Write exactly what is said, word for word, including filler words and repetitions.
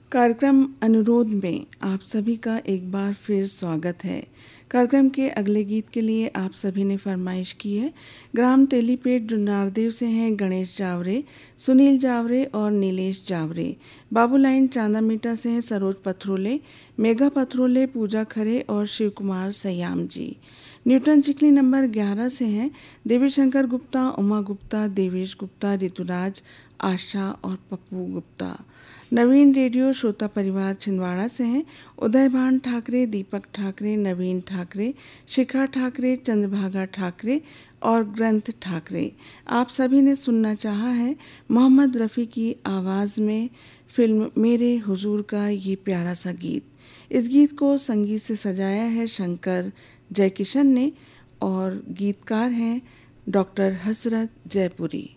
कार्यक्रम अनुरोध में आप सभी का एक बार फिर स्वागत है। कार्यक्रम के अगले गीत के लिए आप सभी ने फरमाइश की है। ग्राम तेलीपेट नारदेव से हैं गणेश जावरे, सुनील जावरे और नीलेश जावरे। बाबूलाइन चांदामीटा से हैं सरोज पथरोले, मेघा पथरोले, पूजा खरे और शिव कुमार सयाम जी। न्यूटन चिखली नंबर ग्यारह से हैं देवी शंकर गुप्ता, उमा गुप्ता, देवेश गुप्ता, ऋतुराज, आशा और पप्पू गुप्ता। नवीन रेडियो श्रोता परिवार छिंदवाड़ा से हैं उदय भान ठाकरे, दीपक ठाकरे, नवीन ठाकरे, शिखा ठाकरे, चंद्रभागा ठाकरे और ग्रंथ ठाकरे। आप सभी ने सुनना चाहा है मोहम्मद रफ़ी की आवाज़ में फिल्म मेरे हुजूर का ये प्यारा सा गीत। इस गीत को संगीत से सजाया है शंकर जयकिशन ने और गीतकार हैं डॉक्टर हसरत जयपुरी।